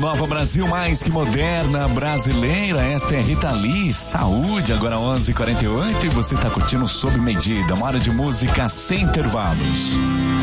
Nova Brasil, mais que moderna, brasileira. Esta é Rita Lee, Saúde, agora 11h48 e você tá curtindo Sob Medida, uma hora de música sem intervalos.